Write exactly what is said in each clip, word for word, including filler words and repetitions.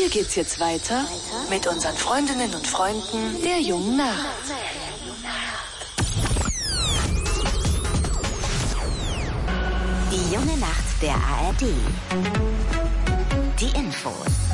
hier geht's jetzt weiter mit unseren Freundinnen und Freunden der Jungen Nacht. Die junge Nacht der A R D. Die Infos.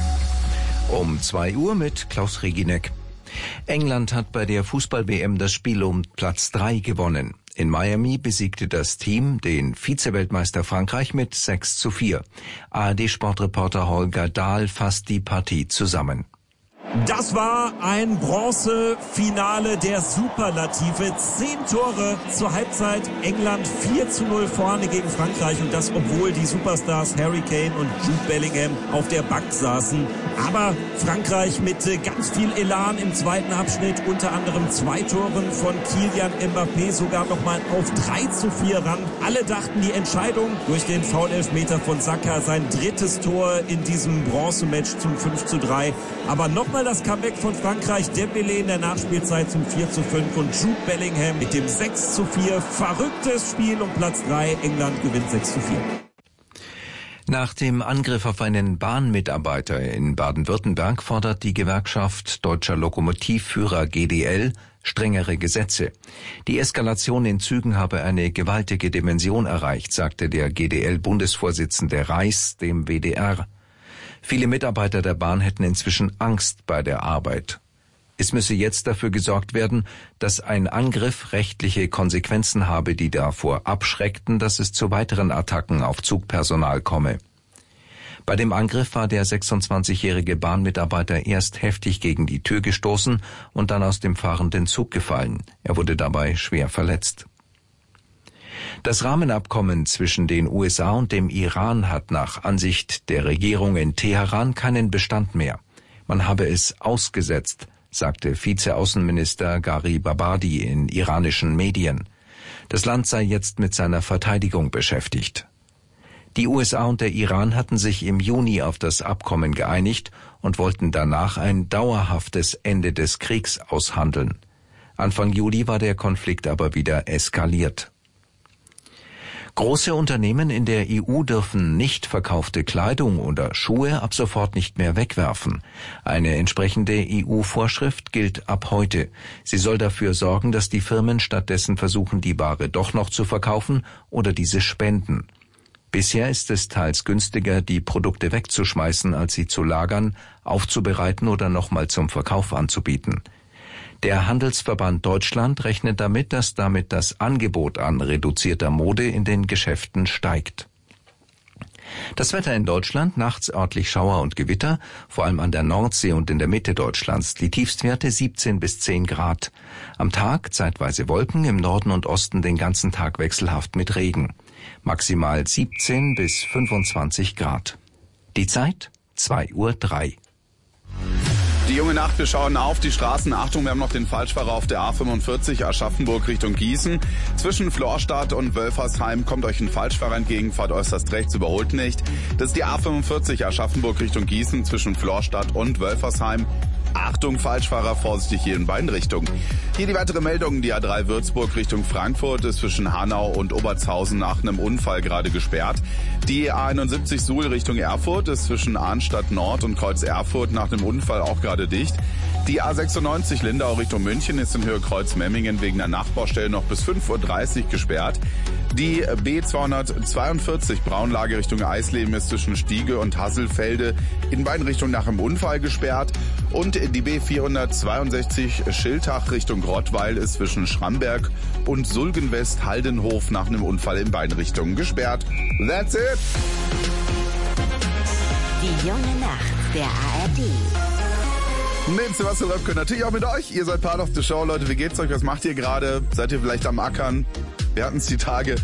Um zwei Uhr mit Klaus Reginek. England hat bei der Fußball-W M das Spiel um Platz drei gewonnen. In Miami besiegte das Team den Vize-Weltmeister Frankreich mit sechs zu vier. A R D-Sportreporter Holger Dahl fasst die Partie zusammen. Das war ein Bronzefinale der Superlative. Zehn Tore zur Halbzeit. England vier zu null vorne gegen Frankreich. Und das, obwohl die Superstars Harry Kane und Jude Bellingham auf der Bank saßen. Aber Frankreich mit ganz viel Elan im zweiten Abschnitt. Unter anderem zwei Toren von Kylian Mbappé sogar nochmal auf drei zu vier ran. Alle dachten, die Entscheidung durch den Foul-Elfmeter von Saka, sein drittes Tor in diesem Bronzematch zum fünf zu drei. Aber nochmal das Comeback von Frankreich, Dembélé in der Nachspielzeit zum vier zu fünf und Jude Bellingham mit dem sechs zu vier. Verrücktes Spiel um Platz drei. England gewinnt sechs zu vier. Nach dem Angriff auf einen Bahnmitarbeiter in Baden-Württemberg fordert die Gewerkschaft Deutscher Lokomotivführer G D L strengere Gesetze. Die Eskalation in Zügen habe eine gewaltige Dimension erreicht, sagte der G D L-Bundesvorsitzende Reiß dem W D R. Viele Mitarbeiter der Bahn hätten inzwischen Angst bei der Arbeit. Es müsse jetzt dafür gesorgt werden, dass ein Angriff rechtliche Konsequenzen habe, die davor abschreckten, dass es zu weiteren Attacken auf Zugpersonal komme. Bei dem Angriff war der sechsundzwanzigjährige Bahnmitarbeiter erst heftig gegen die Tür gestoßen und dann aus dem fahrenden Zug gefallen. Er wurde dabei schwer verletzt. Das Rahmenabkommen zwischen den U S A und dem Iran hat nach Ansicht der Regierung in Teheran keinen Bestand mehr. Man habe es ausgesetzt, sagte Vize-Außenminister Gharibabadi in iranischen Medien. Das Land sei jetzt mit seiner Verteidigung beschäftigt. Die U S A und der Iran hatten sich im Juni auf das Abkommen geeinigt und wollten danach ein dauerhaftes Ende des Kriegs aushandeln. Anfang Juli war der Konflikt aber wieder eskaliert. Große Unternehmen in der E U dürfen nicht verkaufte Kleidung oder Schuhe ab sofort nicht mehr wegwerfen. Eine entsprechende E U-Vorschrift gilt ab heute. Sie soll dafür sorgen, dass die Firmen stattdessen versuchen, die Ware doch noch zu verkaufen oder diese spenden. Bisher ist es teils günstiger, die Produkte wegzuschmeißen, als sie zu lagern, aufzubereiten oder nochmal zum Verkauf anzubieten. Der Handelsverband Deutschland rechnet damit, dass damit das Angebot an reduzierter Mode in den Geschäften steigt. Das Wetter in Deutschland, nachts örtlich Schauer und Gewitter, vor allem an der Nordsee und in der Mitte Deutschlands. Die Tiefstwerte siebzehn bis zehn Grad. Am Tag zeitweise Wolken, im Norden und Osten den ganzen Tag wechselhaft mit Regen. Maximal siebzehn bis fünfundzwanzig Grad. Die Zeit zwei Uhr drei. Die junge Nacht, wir schauen auf die Straßen. Achtung, wir haben noch den Falschfahrer auf der A fünfundvierzig Aschaffenburg Richtung Gießen. Zwischen Florstadt und Wölfersheim kommt euch ein Falschfahrer entgegen, fahrt äußerst rechts, überholt nicht. Das ist die A fünfundvierzig Aschaffenburg Richtung Gießen zwischen Florstadt und Wölfersheim. Achtung, Falschfahrer, vorsichtig hier in beiden Richtungen. Hier die weitere Meldung, die A drei Würzburg Richtung Frankfurt ist zwischen Hanau und Obertshausen nach einem Unfall gerade gesperrt. Die A einundsiebzig Suhl Richtung Erfurt ist zwischen Arnstadt Nord und Kreuz Erfurt nach einem Unfall auch gerade dicht. Die A sechsundneunzig Lindau Richtung München ist in Höhe Kreuz Memmingen wegen der Nachbaustelle noch bis fünf Uhr dreißig gesperrt. Die B zweihundertzweiundvierzig Braunlage Richtung Eisleben ist zwischen Stiege und Hasselfelde in beiden Richtungen nach einem Unfall gesperrt. Und die B vierhundertzweiundsechzig Schiltach Richtung Rottweil ist zwischen Schramberg und Sulgenwest-Haldenhof nach einem Unfall in beiden Richtungen gesperrt. That's it! Die junge Nacht der A R D. Mit Sebastian Röpke, natürlich auch mit euch. Ihr seid part of the show, Leute. Wie geht's euch? Was macht ihr gerade? Seid ihr vielleicht am Ackern? Wir hatten es die Tage.